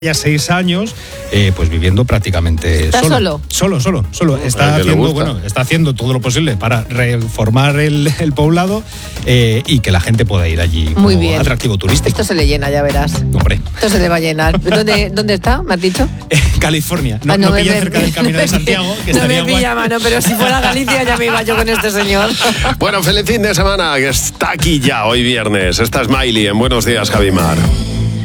ya 6 años, pues viviendo prácticamente ¿Está solo? Solo. Está haciendo todo lo posible para reformar el poblado y que la gente pueda ir allí Muy como bien. atractivo turístico. Esto se le llena, ya verás. Hombre. Esto se le va a llenar. ¿Dónde está? ¿Me has dicho? California. No pilla cerca del Camino de Santiago, que no estaría me pilla, guay. mano, pero si fuera Galicia ya me iba yo con este señor. Bueno, feliz fin de semana, que está aquí ya hoy viernes. Esta es Miley en Buenos Días, Javimar.